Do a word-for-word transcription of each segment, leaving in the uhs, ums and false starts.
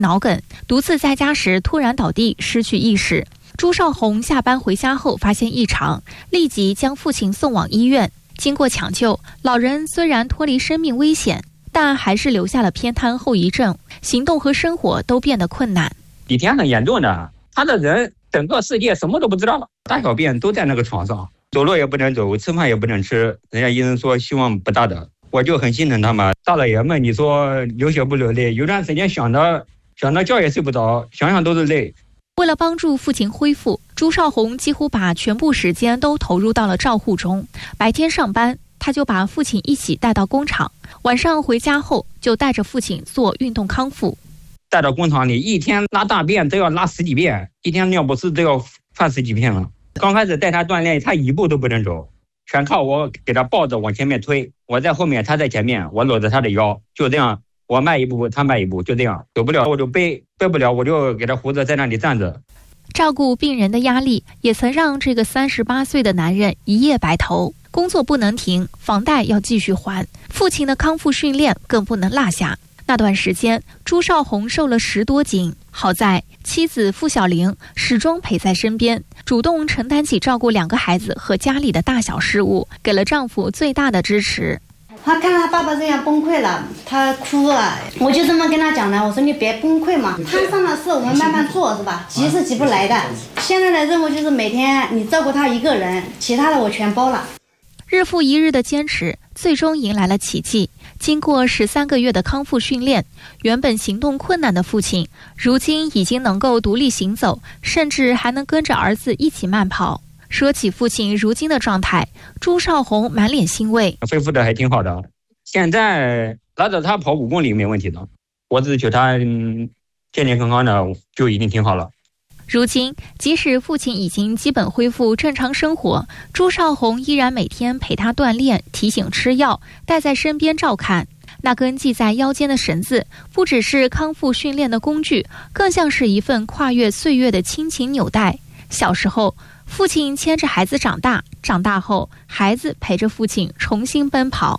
脑梗，独自在家时突然倒地，失去意识。朱少红下班回家后发现异常，立即将父亲送往医院。经过抢救，老人虽然脱离生命危险，但还是留下了偏瘫后遗症，行动和生活都变得困难。 以前很严重的，他的人整个世界什么都不知道了，大小便都在那个床上，走路也不能走，吃饭也不能吃，人家医生说希望不大的，我就很心疼他们。大老爷们，你说流血不流泪？有段时间想着想着觉也睡不着，想想都是累。 为了帮助父亲恢复，朱少红几乎把全部时间都投入到了照护中。白天上班，他就把父亲一起带到工厂，晚上回家后就带着父亲做运动康复。 带到工厂里，一天拉大便都要拉十几遍，一天尿不湿都要犯十几遍了。刚开始带他锻炼，他一步都不能走，全靠我给他抱着往前面推，我在后面，他在前面，我搂着他的腰，就这样，我迈一步他迈一步，就这样，走不了我就背，背不了我就给他扶着在那里站着。 照顾病人的压力也曾让这个三十八岁的男人一夜白头，工作不能停，房贷要继续还，父亲的康复训练更不能落下。那段时间，朱少红瘦了十多斤，好在妻子付小玲始终陪在身边，主动承担起照顾两个孩子和家里的大小事务，给了丈夫最大的支持。 他看他爸爸这样崩溃了，他哭了，我就这么跟他讲的，我说你别崩溃嘛，摊上的事我们慢慢做是吧？急是急不来的。现在的任务就是每天你照顾他一个人，其他的我全包了。 日复一日的坚持，最终迎来了奇迹。经过十三个月的康复训练，原本行动困难的父亲，如今已经能够独立行走，甚至还能跟着儿子一起慢跑。说起父亲如今的状态，朱少红满脸欣慰， 恢复的还挺好的。现在拉着他跑五公里没问题的，我只求他、嗯、健健康康的就已经挺好了。 如今，即使父亲已经基本恢复正常生活，朱少红依然每天陪他锻炼，提醒吃药，带在身边照看。那根系在腰间的绳子，不只是康复训练的工具，更像是一份跨越岁月的亲情纽带。小时候，父亲牵着孩子长大，长大后，孩子陪着父亲重新奔跑。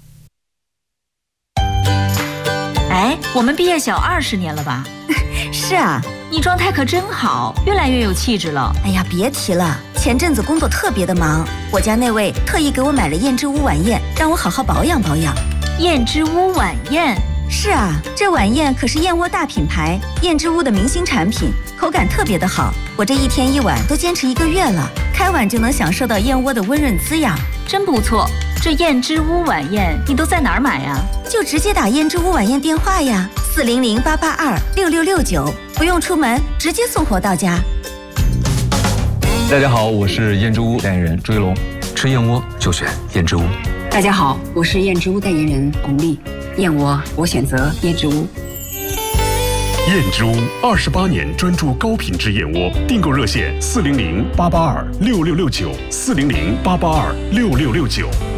哎，我们毕业小二十年了吧？ 是啊， 你状态可真好，越来越有气质了。 哎呀，别提了，前阵子工作特别的忙，我家那位特意给我买了燕之屋晚宴，让我好好保养保养。 燕之屋晚宴？ 是啊，这晚宴可是燕窝大品牌燕之屋的明星产品，口感特别的好。我这一天一碗都坚持一个月了，开碗就能享受到燕窝的温润滋养， 真不错。这燕之屋晚宴你都在哪儿买呀？ 就直接打燕之屋晚宴电话呀，四零零八八二六六六九，不用出门，直接送货到家。 大家好，我是燕之屋代言人朱一龙，吃燕窝就选燕之屋。 大家好，我是燕之屋代言人巩俐，燕窝我选择燕之屋。 燕之屋二十八年专注高品质燕窝，订购热线四零零八八二六六六九，四零零八八二六六六九。